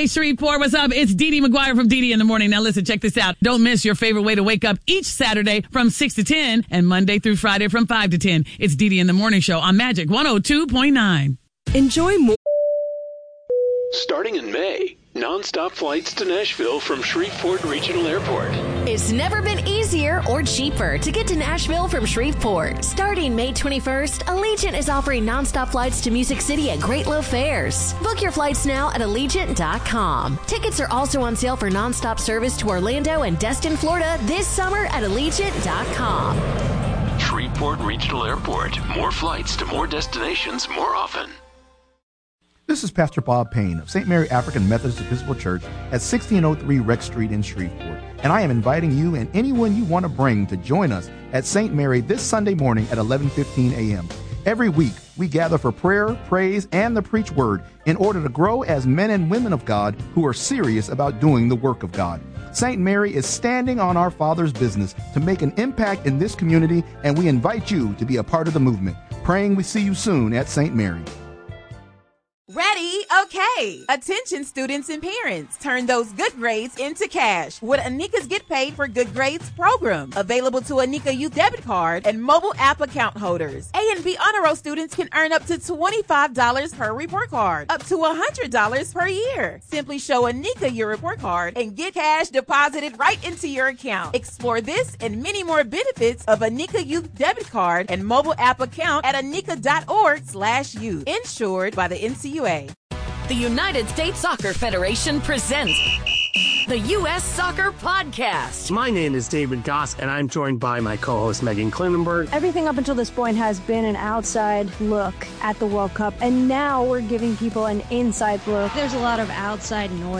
Hey, Shreveport, what's up? It's Dee Dee McGuire from Dee Dee in the Morning. Now listen, check this out. Don't miss your favorite way to wake up each Saturday from 6 to 10 and Monday through Friday from 5 to 10. It's Dee Dee in the Morning Show on Magic 102.9. Enjoy more. Starting in May, nonstop flights to Nashville from Shreveport Regional Airport. It's never been easier or cheaper to get to Nashville from Shreveport. Starting May 21st, Allegiant is offering nonstop flights to Music City at great low fares. Book your flights now at Allegiant.com. Tickets are also on sale for nonstop service to Orlando and Destin, Florida this summer at Allegiant.com. Shreveport Regional Airport. More flights to more destinations more often. This is Pastor Bob Payne of St. Mary African Methodist Episcopal Church at 1603 Rex Street in Shreveport. And I am inviting you and anyone you want to bring to join us at St. Mary this Sunday morning at 11:15 a.m. Every week, we gather for prayer, praise, and the preached word in order to grow as men and women of God who are serious about doing the work of God. St. Mary is standing on our Father's business to make an impact in this community, and we invite you to be a part of the movement. Praying we see you soon at St. Mary. Ready? Okay. Attention students and parents. Turn those good grades into cash with Anika's Get Paid for Good Grades program. Available to Anika Youth Debit Card and mobile app account holders. A and B Honor Roll students can earn up to $25 per report card, up to $100 per year. Simply show Anika your report card and get cash deposited right into your account. Explore this and many more benefits of Anika Youth Debit Card and mobile app account at anika.org/youth. Insured by the NCUA. The United States Soccer Federation presents the U.S. Soccer Podcast. My name is David Goss, and I'm joined by my co-host Megan Klinenberg. Everything up until this point has been an outside look at the World Cup, and now we're giving people an inside look. There's a lot of outside noise